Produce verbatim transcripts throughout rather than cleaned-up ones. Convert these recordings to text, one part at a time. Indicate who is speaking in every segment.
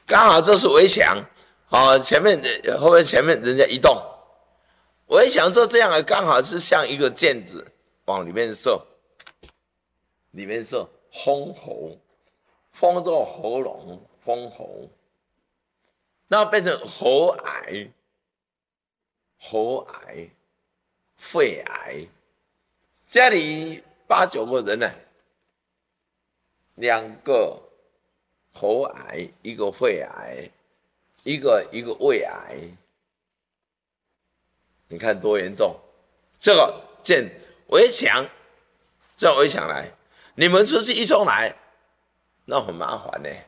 Speaker 1: 刚好这是围墙，哦，前面后面前面人家移动，围墙就这样的，刚好是像一个箭子往里面射，里面射封喉，封住喉咙，封喉，那变成喉癌、喉癌、肺癌，家里八九个人呢，两个喉癌，一个肺癌，一个一个胃癌，你看多严重！这个建围墙，这围墙来，你们出去一冲来，那很麻烦呢。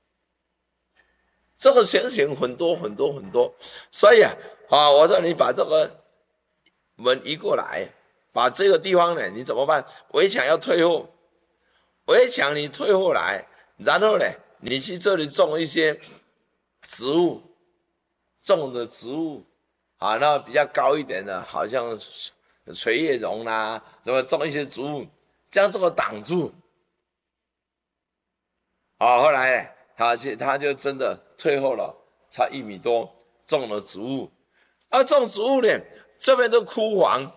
Speaker 1: 这个情形很多很多很多，所以啊，啊，我说你把这个门移过来，把这个地方呢，你怎么办？围墙要退后，围墙你退后来，然后呢，你去这里种一些植物，种的植物啊，那比较高一点的，好像垂叶榕啦，怎么种一些植物，将这个挡住。啊，后来呢，他就他就真的退后了，差一米多，种了植物。而种植物呢，这边都枯黄，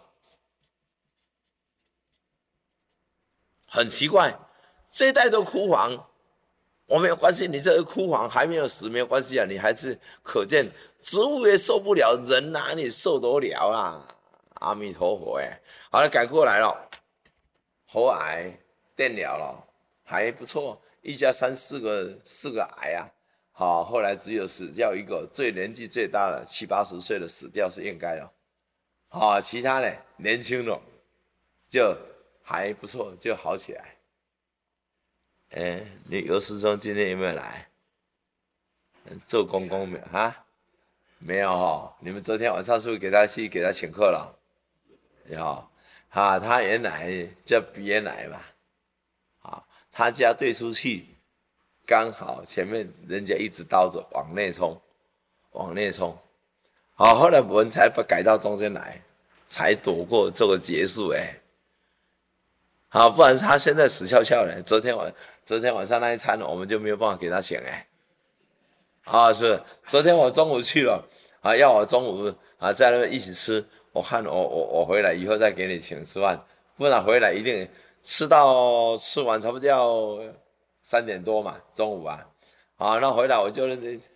Speaker 1: 很奇怪，这一带都枯黄。我没有关系，你这个枯黄还没有死，没有关系啊，你还是可见植物也受不了，人哪里受得了啊？阿弥陀佛哎，好了，改过来了，喉癌电疗了，还不错。一家三四个四个癌啊，好，后来只有死掉一个，最年纪最大的七八十岁的死掉是应该的，好，其他呢年轻的就还不错，就好起来。哎，你尤师兄今天有没有来？做公公没有啊？没有哦，你们昨天晚上是不是给他去给他请客了？有，啊，他原来叫鼻炎来嘛。他家对出去，刚好前面人家一直刀子往内冲，往内冲，好，后来我们才把改到中间来，才躲过这个结束哎。好，不然他现在死翘翘的。昨天晚昨天晚上那一餐我们就没有办法给他请哎。啊，是昨天我中午去了啊，要我中午啊在那边一起吃，我看我我我回来以后再给你请吃饭，不然回来一定。吃到吃完差不多要三点多嘛，中午啊，好，那回来我就